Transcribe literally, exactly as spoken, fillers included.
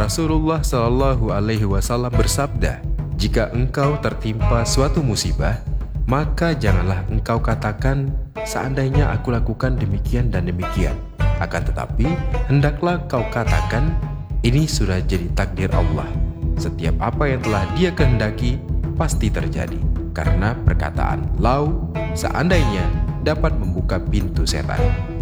Rasulullah Shallallahu Alaihi Wasallam bersabda, "Jika engkau tertimpa suatu musibah, maka janganlah engkau katakan, seandainya aku lakukan demikian dan demikian. Akan tetapi, hendaklah kau katakan, ini sudah jadi takdir Allah. Setiap apa yang telah Dia kehendaki pasti terjadi." Karena perkataan lau, seandainya, dapat membuka pintu setan.